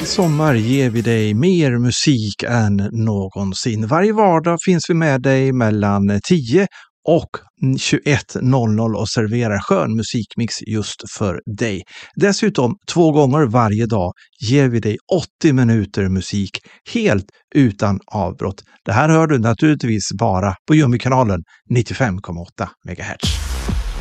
sommar ger vi dig mer musik än någonsin. Varje vardag finns vi med dig mellan 10 och 21.00 och serverar skön musikmix just för dig. Dessutom 2 gånger varje dag ger vi dig 80 minuter musik helt utan avbrott. Det här hör du naturligtvis bara på Jummikanalen 95,8 MHz.